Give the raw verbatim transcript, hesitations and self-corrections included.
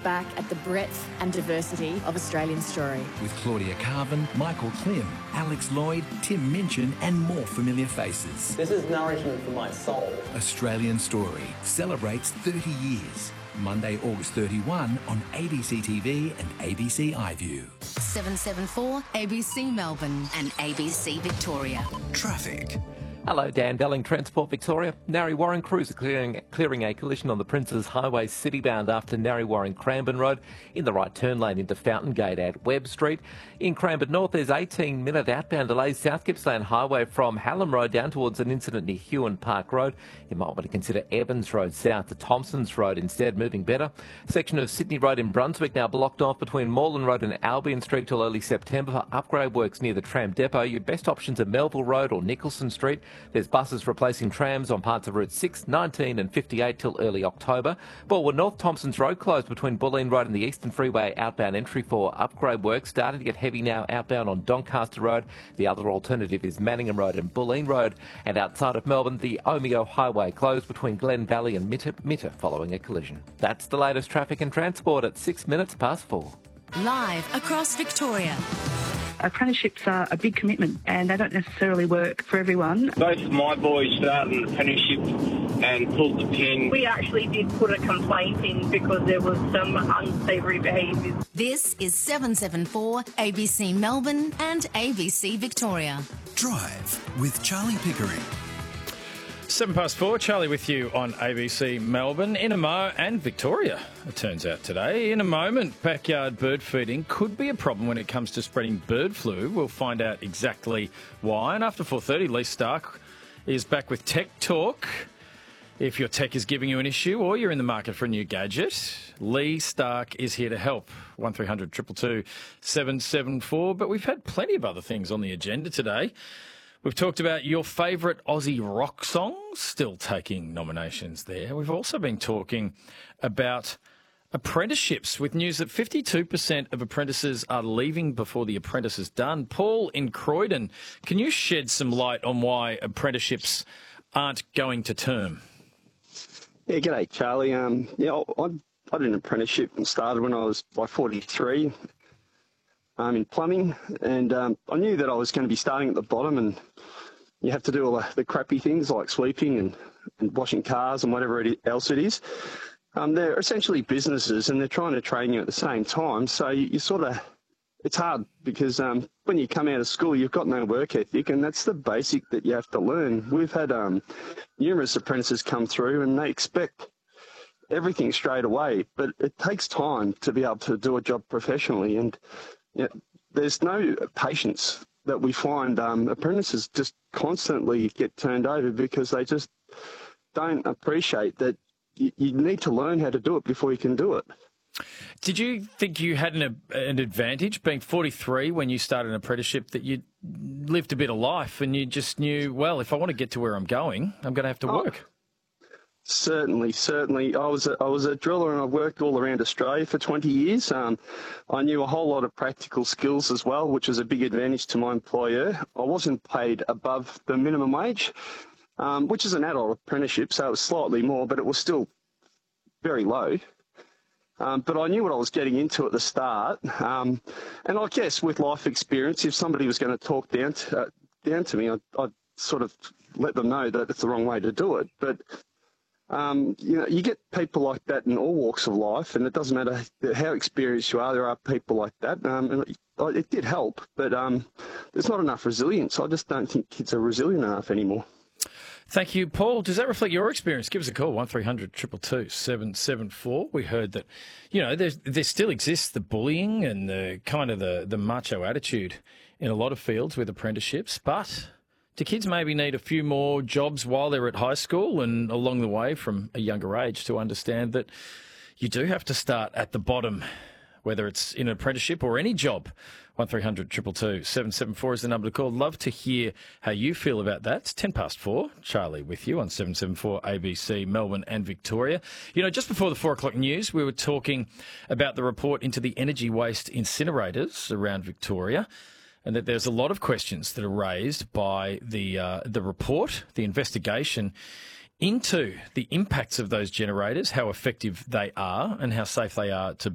back at the breadth and diversity of Australian story. With Claudia Carvin, Michael Klim, Alex Lloyd, Tim Minchin and more familiar faces. This is nourishment for my soul. Australian Story celebrates thirty years. Monday, August thirty-first on A B C T V and A B C iView. seven seven four A B C Melbourne and A B C Victoria. Traffic. Hello, Dan Delling, Transport Victoria. Narre Warren crews are clearing, clearing a collision on the Princes Highway citybound after Narre Warren Cranbourne Road in the right turn lane into Fountain Gate at Webb Street. In Cranbourne North, there's eighteen minute outbound delays South Gippsland Highway from Hallam Road down towards an incident near Hewan Park Road. You might want to consider Evans Road south to Thompson's Road instead, moving better. Section of Sydney Road in Brunswick now blocked off between Moreland Road and Albion Street till early September for upgrade works near the tram depot. Your best options are Melville Road or Nicholson Street. There's buses replacing trams on parts of Route six, nineteen and fifty-eight till early October. Balwood North Thompson's Road closed between Bulleen Road and the Eastern Freeway outbound entry for upgrade work. Starting to get heavy now outbound on Doncaster Road. The other alternative is Manningham Road and Bulleen Road. And outside of Melbourne, the Omeo Highway closed between Glen Valley and Mitter, Mitter following a collision. That's the latest traffic and transport at six minutes past four. Live across Victoria. Apprenticeships are a big commitment and they don't necessarily work for everyone. Both of my boys started an apprenticeship and pulled the pin. We actually did put a complaint in because there was some unsavoury behaviours. This is seven seven four A B C Melbourne and A B C Victoria. Drive with Charlie Pickering. Seven past four, Charlie with you on A B C Melbourne, in a mo and Victoria, it turns out today. In a moment, backyard bird feeding could be a problem when it comes to spreading bird flu. We'll find out exactly why. And after four thirty, Lee Stark is back with Tech Talk. If your tech is giving you an issue or you're in the market for a new gadget, Lee Stark is here to help. one three hundred two two two seven seven four. But we've had plenty of other things on the agenda today. We've talked about your favourite Aussie rock songs, still taking nominations there. We've also been talking about apprenticeships with news that fifty-two percent of apprentices are leaving before the apprentice is done. Paul in Croydon, can you shed some light on why apprenticeships aren't going to term? Yeah, g'day, Charlie. Um, yeah, I, I did an apprenticeship and started when I was like forty-three. Um, in plumbing, and um, I knew that I was going to be starting at the bottom, and you have to do all the, the crappy things like sweeping and, and washing cars and whatever it, else it is. Um, they're essentially businesses, and they're trying to train you at the same time, so you, you sort of, it's hard because um, when you come out of school, you've got no work ethic, and that's the basic that you have to learn. We've had um, numerous apprentices come through, and they expect everything straight away, but it takes time to be able to do a job professionally, and yeah, there's no patience that we find. Um, apprentices just constantly get turned over because they just don't appreciate that you, you need to learn how to do it before you can do it. Did you think you had an, an advantage being forty-three when you started an apprenticeship, that you lived a bit of life and you just knew, well, if I want to get to where I'm going, I'm going to have to oh. work? Certainly, certainly. I was a, I was a driller and I worked all around Australia for twenty years. Um, I knew a whole lot of practical skills as well, which was a big advantage to my employer. I wasn't paid above the minimum wage, um, which is an adult apprenticeship, so it was slightly more, but it was still very low. Um, but I knew what I was getting into at the start. Um, and I guess with life experience, if somebody was going to talk down to, uh, down to me, I'd, I'd sort of let them know that it's the wrong way to do it. But Um, you know, you get people like that in all walks of life, and it doesn't matter how experienced you are, there are people like that. Um, and it, it did help, but um, there's not enough resilience. I just don't think kids are resilient enough anymore. Thank you, Paul. Does that reflect your experience? Give us a call, one three hundred two two two seven seven four. We heard that, you know, there's, there still exists the bullying and the kind of the, the macho attitude in a lot of fields with apprenticeships, but do kids maybe need a few more jobs while they're at high school and along the way from a younger age to understand that you do have to start at the bottom, whether it's in an apprenticeship or any job? one three hundred two two two seven seven four is the number to call. Love to hear how you feel about that. It's ten past four. Charlie with you on seven seven four A B C Melbourne and Victoria. You know, just before the four o'clock news, we were talking about the report into the energy waste incinerators around Victoria, and that there's a lot of questions that are raised by the uh, the report, the investigation into the impacts of those generators, how effective they are and how safe they are to